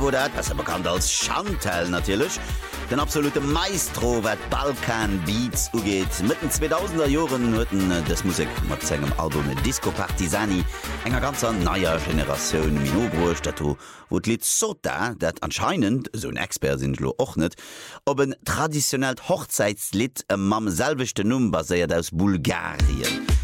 wo dat, besser bekannt als Chantal natürlich. Den absolute Maestro, wat Balkan Beats ugeht. Mitten 2000er Jahren hueten das Musik mat segem Album Disco Partisani enger ganzer neuer Generation Minobrucht dazu, wo d Lied Sota, dat anscheinend, so ein Expert sind lo och net, ob ein traditionell Hochzeitslied mam selbechte Numm basiert aus Bulgarien.